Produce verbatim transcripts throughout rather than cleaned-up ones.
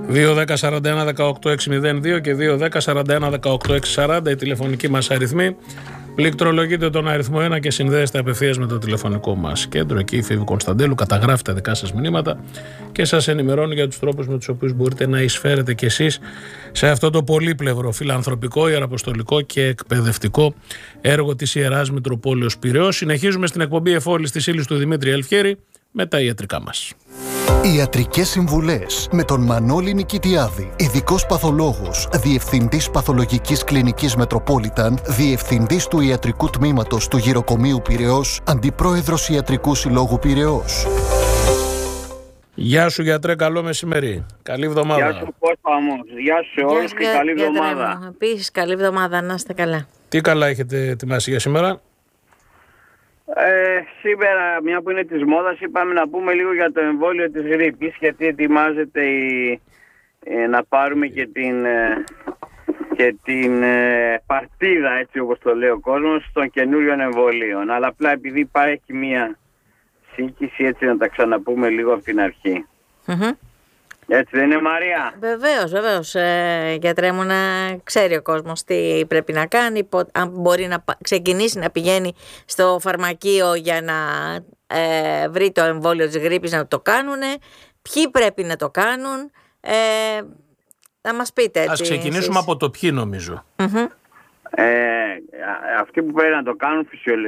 δύο δέκα σαράντα ένα δεκαοκτώ εξακόσια δύο και δύο δέκα σαράντα ένα δεκαοκτώ εξακόσια σαράντα οι τηλεφωνικοί μας αριθμοί. Πληκτρολογείτε τον αριθμό ένα και συνδέεστε απευθείας με το τηλεφωνικό μας κέντρο. Εκεί η Φίβη Κωνσταντέλου καταγράφει τα δικά σας μηνύματα και σας ενημερώνει για τους τρόπους με τους οποίους μπορείτε να εισφέρετε κι εσείς σε αυτό το πολύπλευρο φιλανθρωπικό, ιεραποστολικό και εκπαιδευτικό έργο της Ιεράς Μητροπόλεως Πειραιώς. Συνεχίζουμε στην εκπομπή Εφόλης της ύλης του Δημήτρη Ελφιέρη με τα ιατρικά μας. Ιατρικές συμβουλές με τον Μανώλη Νικητιάδη, ειδικός παθολόγος, διευθυντής παθολογικής κλινικής Μετροπόλιταν, διευθυντής του ιατρικού τμήματος του Γυροκομείου Πειραιώς, αντιπρόεδρος Ιατρικού Συλλόγου Πειραιώς. Γεια σου γιατρέ, καλό μεσημέρι. Καλή εβδομάδα. Γεια σου Κώστα μου. Γεια σου σε όλους και καλή εβδομάδα. Επίσης καλή εβδομάδα, να είστε καλά. Τι καλά έχετε ετοιμάσει για σήμερα? Ε, σήμερα, μια που είναι της μόδας, είπαμε να πούμε λίγο για το εμβόλιο της γρίπης, γιατί ετοιμάζεται η, ε, να πάρουμε και την, ε, και την ε, παρτίδα, έτσι όπως το λέει ο κόσμος, των καινούριων εμβολίων. Αλλά απλά επειδή υπάρχει μια σύγχυση, έτσι να τα ξαναπούμε λίγο από την αρχή. Mm-hmm. Έτσι δεν είναι, Μαρία? Βεβαίως, βεβαίως. Ε, γιατρέ μου, να ξέρει ο κόσμος τι πρέπει να κάνει, πο, αν μπορεί να ξεκινήσει να πηγαίνει στο φαρμακείο για να ε, βρει το εμβόλιο της γρίπης, να το κάνουν, ποιοι πρέπει να το κάνουν, ε, να μας πείτε. Ας ξεκινήσουμε εσείς από το ποιοι, νομίζω. Mm-hmm. Ε, αυτοί που πρέπει να το κάνουν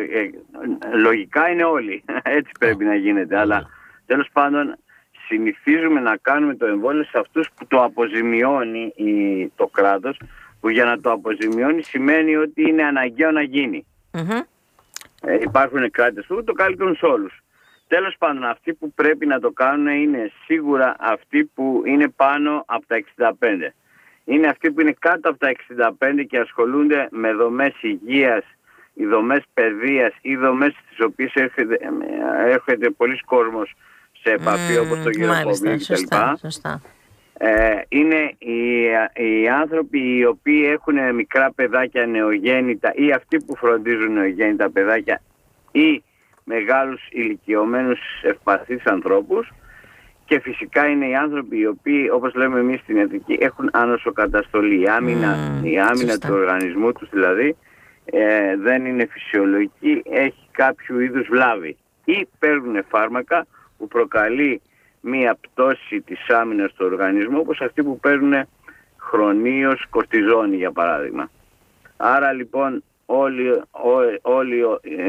φυσιολογικά είναι όλοι. Έτσι πρέπει oh. να γίνεται. Oh. Αλλά τέλος πάντων συνηθίζουμε να κάνουμε το εμβόλιο σε αυτούς που το αποζημιώνει η, το κράτος, που για να το αποζημιώνει σημαίνει ότι είναι αναγκαίο να γίνει. Mm-hmm. Ε, υπάρχουν κράτες που το καλύπτουν σε όλους. Τέλος πάντων, αυτοί που πρέπει να το κάνουν είναι σίγουρα αυτοί που είναι πάνω από τα εξήντα πέντε. Είναι αυτοί που είναι κάτω από τα εξήντα πέντε και ασχολούνται με δομές υγείας ή δομές παιδείας ή δομές στις οποίες έρχεται, έρχεται πολλοί κόσμος σε επαφή, mm, όπως το γυροκομείο κτλ. Ε, είναι οι, οι άνθρωποι οι οποίοι έχουν μικρά παιδάκια νεογέννητα ή αυτοί που φροντίζουν νεογέννητα παιδάκια ή μεγάλους ηλικιωμένους ευπαθείς ανθρώπους, και φυσικά είναι οι άνθρωποι οι οποίοι, όπως λέμε εμείς στην ιατρική, έχουν άνοσοκαταστολή. Η άμυνα, mm, η άμυνα του οργανισμού τους δηλαδή ε, δεν είναι φυσιολογική, έχει κάποιο είδους βλάβη ή παίρνουν φάρμακα που προκαλεί μία πτώση της άμυνας του οργανισμού, όπως αυτοί που παίρνουν χρονίως κορτιζόνη για παράδειγμα. Άρα λοιπόν όλοι, όλοι, όλοι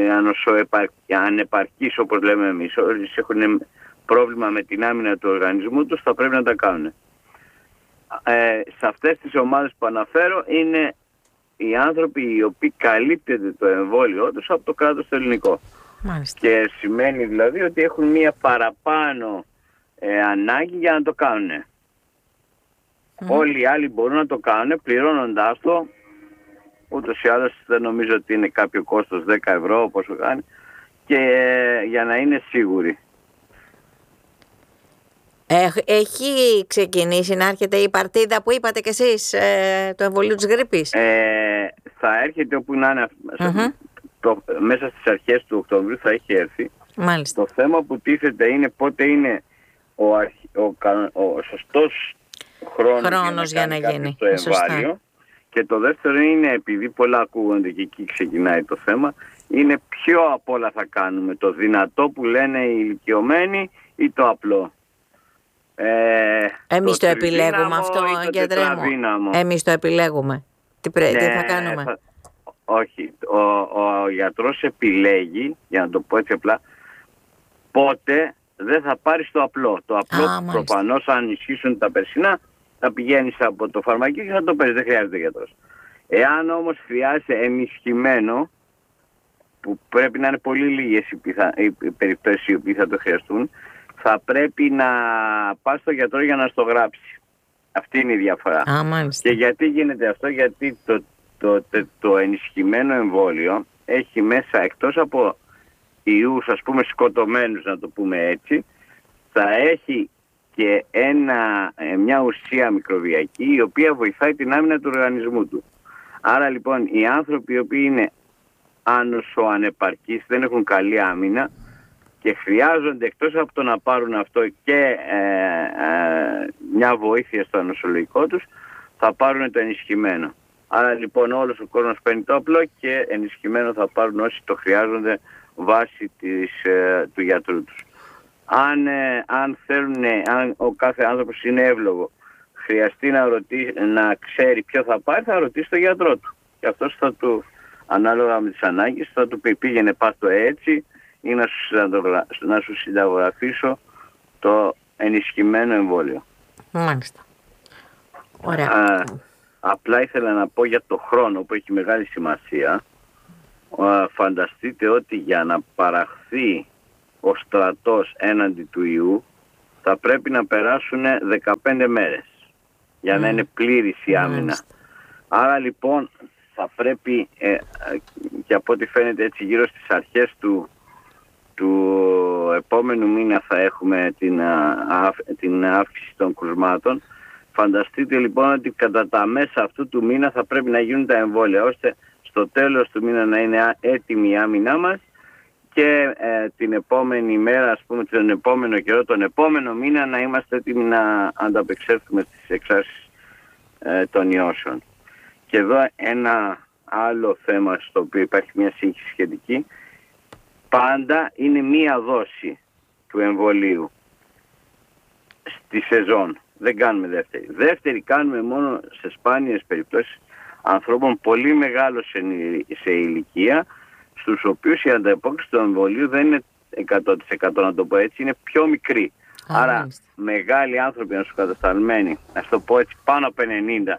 ε, ανεπαρκείς, όπως λέμε εμείς, όλοι έχουν πρόβλημα με την άμυνα του οργανισμού τους, θα πρέπει να τα κάνουν. Ε, σε αυτές τις ομάδες που αναφέρω είναι οι άνθρωποι οι οποίοι καλύπτεται το εμβόλιο τους από το κράτος το ελληνικό. Μάλιστα. Και σημαίνει δηλαδή ότι έχουν μία παραπάνω ε, ανάγκη για να το κάνουν. Mm. Όλοι οι άλλοι μπορούν να το κάνουν πληρώνοντάς το, ούτως ή άλλως δεν νομίζω ότι είναι κάποιο κόστος δέκα ευρώ πόσο κάνει, και ε, για να είναι σίγουροι. Έχει ξεκινήσει να έρχεται η παρτίδα που είπατε κι εσείς, ε, το εμβολίου της γρίπης? Ε, θα έρχεται όπου να είναι. Mm-hmm. Το, μέσα στις αρχές του Οκτωβρίου θα έχει έρθει. Μάλιστα. Το θέμα που τίθεται είναι πότε είναι ο, αρχ, ο, ο, ο σωστός χρόνος, χρόνος για να, για να γίνει το εμβάλιο. Και το δεύτερο είναι, επειδή πολλά ακούγονται και εκεί ξεκινάει το θέμα, είναι ποιο απ' όλα θα κάνουμε, το δυνατό που λένε οι ηλικιωμένοι ή το απλό. Ε, Εμείς το, το επιλέγουμε αυτό, γιατρέ μου. Εμείς το επιλέγουμε. Τι, πρέ... ναι, τι θα κάνουμε? Θα... Όχι. Ο, ο, ο γιατρός επιλέγει, για να το πω έτσι απλά, πότε δεν θα πάρεις το απλό. Το απλό Α, προφανώς αν ισχύσουν τα περσινά θα πηγαίνεις από το φαρμακείο και θα το παίρνεις. Δεν χρειάζεται γιατρός. Εάν όμως χρειάζεται ενισχυμένο, που πρέπει να είναι πολύ λίγες οι, πιθα... οι περιπτώσεις οι οποίοι θα το χρειαστούν, θα πρέπει να πας στο γιατρό για να στο γράψει. Αυτή είναι η διαφορά. Α, και γιατί γίνεται αυτό? Γιατί το, το, το, το ενισχυμένο εμβόλιο έχει μέσα, εκτός από ιούς, ας πούμε σκοτωμένους να το πούμε έτσι, θα έχει και ένα, μια ουσία μικροβιακή η οποία βοηθάει την άμυνα του οργανισμού του. Άρα λοιπόν οι άνθρωποι οι οποίοι είναι άνοσο-ανεπαρκείς, δεν έχουν καλή άμυνα και χρειάζονται εκτός από το να πάρουν αυτό και ε, ε, μια βοήθεια στο νοσολογικό τους, θα πάρουν το ενισχυμένο. Άρα λοιπόν όλος ο κόσμος παίρνει το απλό και ενισχυμένο θα πάρουν όσοι το χρειάζονται βάσει της, ε, του γιατρού τους. Αν, ε, αν θέλουν, αν ο κάθε άνθρωπος είναι εύλογο, χρειαστεί να, ρωτήσει, να ξέρει ποιο θα πάρει, θα ρωτήσει τον γιατρό του. Και αυτός θα του, ανάλογα με τις ανάγκες, θα του πει πήγαινε πας το έτσι ή να σου, να σου συνταγογραφήσω το ενισχυμένο εμβόλιο. Μάλιστα. Ωραία. Α, απλά ήθελα να πω για το χρόνο που έχει μεγάλη σημασία. Α, φανταστείτε ότι για να παραχθεί ο στρατός έναντι του ιού θα πρέπει να περάσουν δεκαπέντε μέρες για mm. να είναι πλήρης η άμυνα. Mm. Άρα λοιπόν θα πρέπει ε, και από ό,τι φαίνεται έτσι γύρω στις αρχές του, του επόμενου μήνα θα έχουμε την, α, την αύξηση των κρουσμάτων. Φανταστείτε λοιπόν ότι κατά τα μέσα αυτού του μήνα θα πρέπει να γίνουν τα εμβόλια ώστε στο τέλος του μήνα να είναι έτοιμη η άμυνά μας και ε, την επόμενη μέρα, ας πούμε τον επόμενο καιρό, τον επόμενο μήνα να είμαστε έτοιμοι να ανταπεξέλθουμε στις εξάρσεις ε, των ιώσεων. Και εδώ ένα άλλο θέμα στο οποίο υπάρχει μια σύγχυση σχετική. Πάντα είναι μία δόση του εμβολίου στη σεζόν. Δεν κάνουμε δεύτερη. Δεύτερη κάνουμε μόνο σε σπάνιες περιπτώσεις ανθρώπων πολύ μεγάλων σε ηλικία, στους οποίους η ανταπόκριση του εμβολίου δεν είναι εκατό τοις εκατό, να το πω έτσι, είναι πιο μικρή. Α, Άρα μάλιστα. Μεγάλοι άνθρωποι νοσοκατασταλμένοι, να το πω έτσι, πάνω από ενενήντα,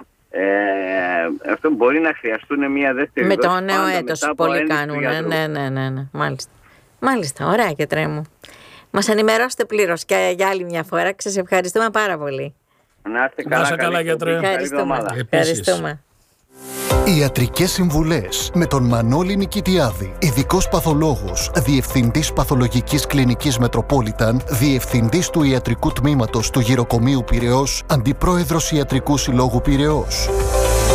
ε, αυτό μπορεί να χρειαστούν μια δεύτερη με δόση. Με το νέο έτος πολλοί κάνουν. Ναι, ναι, ναι, ναι, μάλιστα. Μάλιστα, ωραία γιατρέ μου. Μας ενημερώσετε πλήρως και για άλλη μια φορά. Σας ευχαριστούμε πάρα πολύ. Να είστε καλά, καλά γιατρέ. Ευχαριστούμε. Ευχαριστούμε. Ιατρικές συμβουλές με τον Μανώλη Νικητιάδη, ειδικός παθολόγος, διευθυντής παθολογικής κλινικής Μετροπόλιταν, διευθυντής του ιατρικού τμήματος του Γυροκομείου Πειραιώς, αντιπρόεδρος Ιατρικού Συλλόγου Πειραιώς.